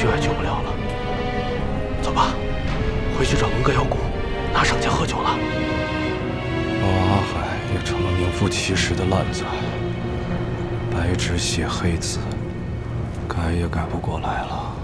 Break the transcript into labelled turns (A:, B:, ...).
A: 救也救不了了。走吧，回去找龙哥邀功，拿赏钱喝酒了。
B: 老阿海也成了名副其实的烂子，白纸写黑字，改也改不过来了。